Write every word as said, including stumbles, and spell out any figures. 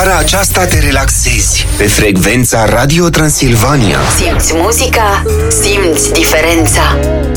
vara aceasta te relaxezi pe frecvența Radio Transilvania. Simți muzica, simți diferența.